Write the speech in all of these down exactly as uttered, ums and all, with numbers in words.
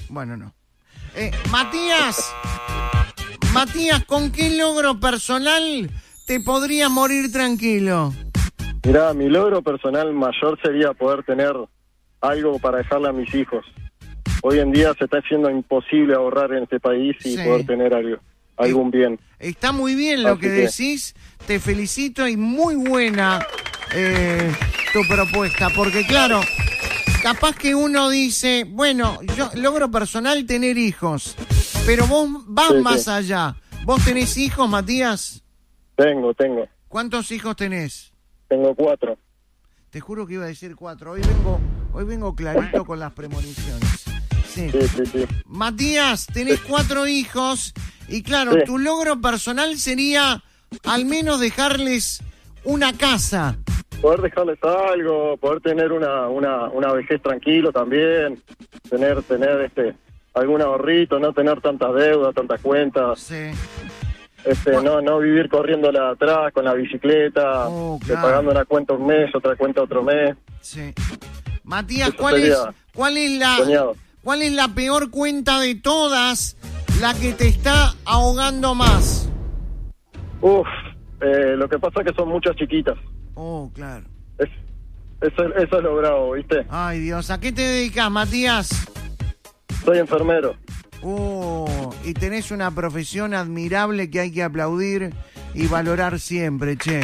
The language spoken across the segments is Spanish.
Bueno, no. Eh, Matías, Matías, ¿con qué logro personal te podrías morir tranquilo? Mirá, mi logro personal mayor sería poder tener algo para dejarle a mis hijos. Hoy en día se está haciendo imposible ahorrar en este país y sí. poder tener algo, algún bien. Está muy bien lo que, que decís, te felicito y muy buena eh, tu propuesta, porque claro, capaz que uno dice, bueno, yo logro personal tener hijos, pero vos vas sí, más sí. allá. ¿Vos tenés hijos, Matías? Tengo, tengo. ¿Cuántos hijos tenés? Tengo cuatro. Te juro que iba a decir cuatro. Hoy vengo, hoy vengo clarito con las premoniciones. Sí. Sí, sí, sí. Matías, tenés cuatro hijos y claro, sí. tu logro personal sería al menos dejarles una casa. Poder dejarles algo, poder tener una, una, una vejez tranquilo también, tener, tener este algún ahorrito, no tener tantas deudas, tantas cuentas. Sí. Este, bueno. no, no vivir corriéndola atrás con la bicicleta, oh, claro. pagando una cuenta un mes, otra cuenta otro mes. Sí. Matías, ¿cuál es, cuál es la soñado. cuál es la peor cuenta de todas, la que te está ahogando más? Uf, eh, lo que pasa es que son muchas chiquitas. Oh, claro. Es, eso, eso es lo bravo, ¿viste? Ay, Dios, ¿a qué te dedicas, Matías? Soy enfermero. Oh, y tenés una profesión admirable que hay que aplaudir y valorar siempre, che.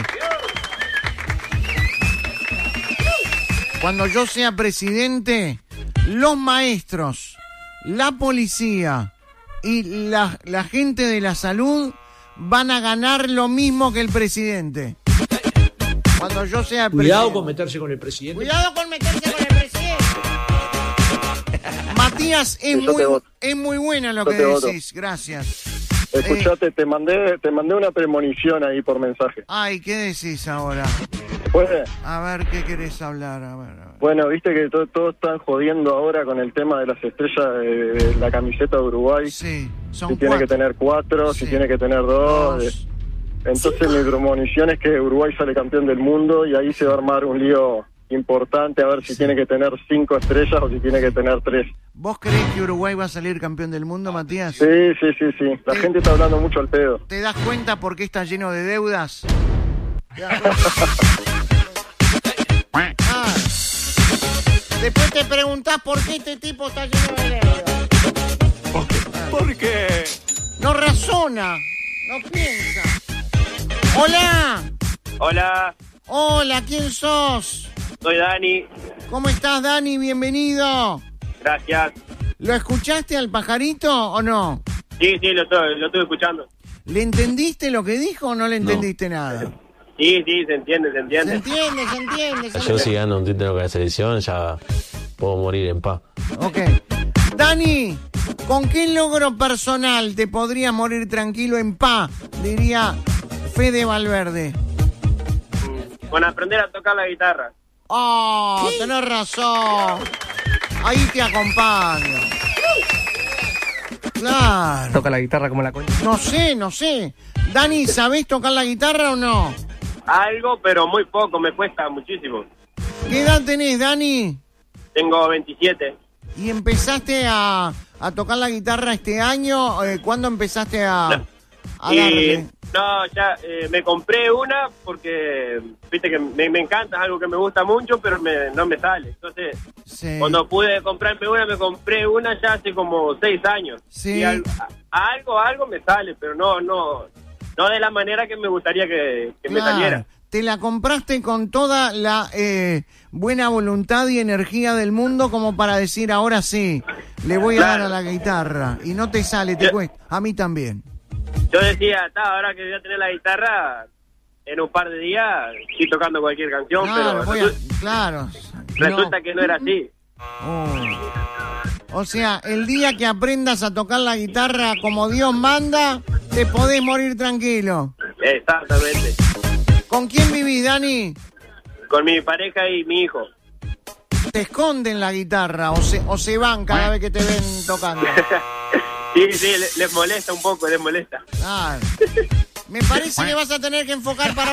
Cuando yo sea presidente, los maestros, la policía y la, la gente de la salud van a ganar lo mismo que el presidente. Cuando yo sea presidente. Cuidado con meterse con el presidente. Cuidado con meterse con el presidente. Matías, es muy, es muy buena lo yo que decís, voto. Gracias. Escuchate, eh, te mandé te mandé una premonición ahí por mensaje. Ay, ¿qué decís ahora? ¿Puede? A ver, ¿qué querés hablar? A ver, a ver. Bueno, viste que todos todo están jodiendo ahora con el tema de las estrellas de, de la camiseta de Uruguay. Sí, son Si cuatro. tiene que tener cuatro, sí. si tiene que tener dos. dos. Entonces ¿Cinco? mi premonición es que Uruguay sale campeón del mundo y ahí se va a armar un lío importante a ver si sí. tiene que tener cinco estrellas o si tiene que tener tres. ¿Vos creés que Uruguay va a salir campeón del mundo, Matías? Sí, sí, sí, sí. La ¿Te, gente está hablando mucho al pedo. ¿Te das cuenta por qué está lleno de deudas? Ah. Después te preguntás por qué este tipo está lleno de deudas. ¿Por qué? ¿Por qué? No razona, no piensa. ¡Hola! Hola. Hola, ¿quién sos? Soy Dani. ¿Cómo estás, Dani? Bienvenido. Gracias. ¿Lo escuchaste al pajarito o no? Sí, sí, lo estoy, lo estuve escuchando. ¿Le entendiste lo que dijo o no le entendiste no. nada? Sí, sí, se entiende, se entiende. Se entiende, se entiende. Se Yo entiende. si gano un título con la selección ya puedo morir en paz. Ok. Dani, ¿con qué logro personal te podrías morir tranquilo en paz? Diría Fede Valverde. Con aprender a tocar la guitarra. Oh, ¿Qué? Tenés razón. Ahí te acompaño. Claro. Toca la guitarra como la coña. No sé, no sé. Dani, ¿sabés tocar la guitarra o no? Algo, pero muy poco, me cuesta muchísimo. ¿Qué edad tenés, Dani? Tengo veintisiete. ¿Y empezaste a, a tocar la guitarra este año? Eh, ¿Cuándo empezaste a, no. a y, darle? No, ya eh, me compré una porque, viste que me, me encanta, es algo que me gusta mucho, pero me, no me sale. Entonces, sí. cuando pude comprarme una, me compré una ya hace como seis años. Sí. Y al, a, algo, algo me sale, pero no, no, no de la manera que me gustaría que, que claro. me saliera. Te la compraste con toda la eh, buena voluntad y energía del mundo como para decir, ahora sí, le voy a claro. dar a la guitarra. Y no te sale, te Yo... cuesta. A mí también. Yo decía, ahora que voy a tener la guitarra, en un par de días estoy tocando cualquier canción, claro, pero resu- a, claro. resulta no. que no era así. Oh. O sea, el día que aprendas a tocar la guitarra como Dios manda, te podés morir tranquilo. Exactamente. ¿Con quién vivís, Dani? Con mi pareja y mi hijo. ¿Te esconden la guitarra o se, o se van cada vez que te ven tocando? Sí, sí, les molesta un poco, les molesta. Ah, me parece que vas a tener que enfocar para